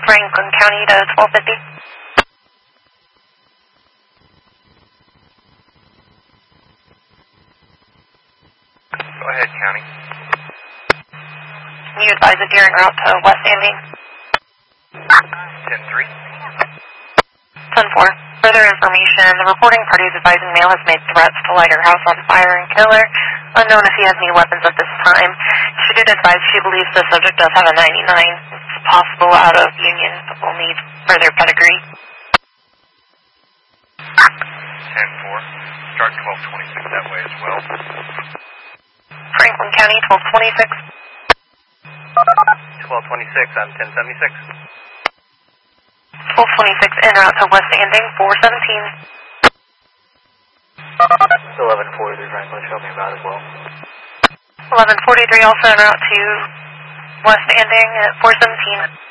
Franklin County to 1250. Go ahead, County. Can you advise if you're en route to West Ending? 10-3. 10-4. Further information, the reporting party is advising male has made threats to light her house on fire and kill her. Unknown if he has any weapons at this time. She did advise she believes the subject does have a 99. It's possible out of union, but will need further pedigree. 10-4. Start 1226 that way as well. Franklin County, 1226. 1226 on 1076. 1226 en route to West Ending, 417. 1143 Franklin, show me about as well. 1143 also en route to West Ending at 417.